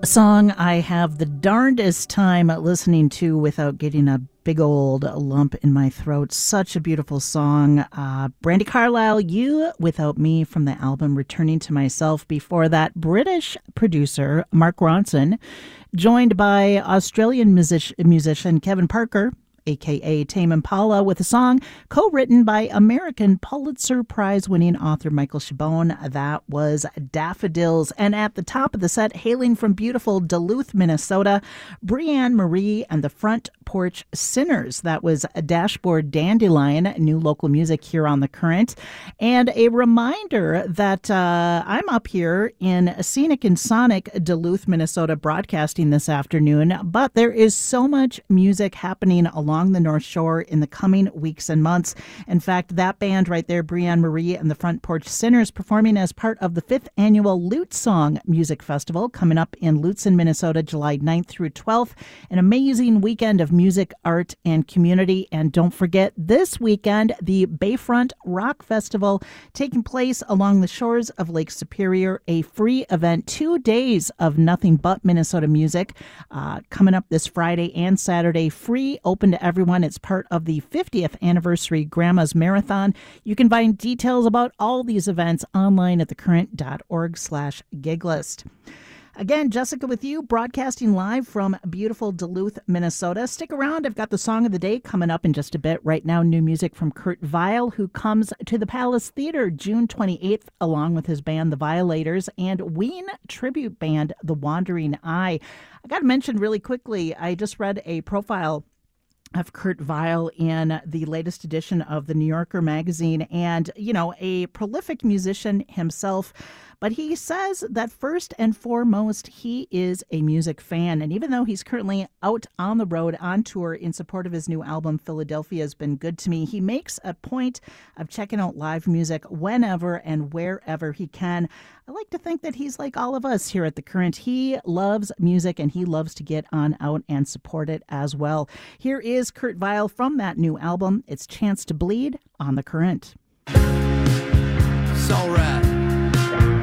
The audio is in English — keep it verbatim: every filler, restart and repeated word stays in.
A song I have the darndest time listening to without getting a big old lump in my throat. Such a beautiful song. Uh, Brandi Carlile, You Without Me, from the album Returning to Myself. Before that, British producer Mark Ronson, joined by Australian music- musician Kevin Parker, a k a. Tame Impala, with a song co-written by American Pulitzer Prize-winning author Michael Chabon. That was Daffodils. And at the top of the set, hailing from beautiful Duluth, Minnesota, Brianne Marie and the Front Porch Sinners. That was a Dashboard Dandelion, new local music here on The Current. And a reminder that uh, I'm up here in scenic and sonic Duluth, Minnesota, broadcasting this afternoon, but there is so much music happening along along the North Shore in the coming weeks and months. In fact, that band right there, Brianne Marie and the Front Porch Sinners, performing as part of the fifth annual Lute Song Music Festival coming up in Lutsen, Minnesota, July ninth through twelfth. An amazing weekend of music, art, and community. And don't forget, this weekend, the Bayfront Rock Festival taking place along the shores of Lake Superior, a free event, two days of nothing but Minnesota music, uh, coming up this Friday and Saturday, free, open to everyone. It's part of the fiftieth anniversary Grandma's Marathon. You can find details about all these events online at thecurrent.org slash gig list. Again, Jessica with you, broadcasting live from beautiful Duluth, Minnesota. Stick around. I've got the song of the day coming up in just a bit. Right now, new music from Kurt Vile, who comes to the Palace Theater June twenty-eighth, along with his band, The Violators, and Ween tribute band, The Wandering Eye. I got to mention really quickly, I just read a profile of Kurt Vile in the latest edition of the New Yorker magazine, and, you know, a prolific musician himself. But he says that first and foremost, he is a music fan. And even though he's currently out on the road on tour in support of his new album, Philadelphia Has Been Good to Me, he makes a point of checking out live music whenever and wherever he can. I like to think that he's like all of us here at The Current. He loves music and he loves to get on out and support it as well. Here is Kurt Vile from that new album. It's Chance to Bleed on The Current. It's all right.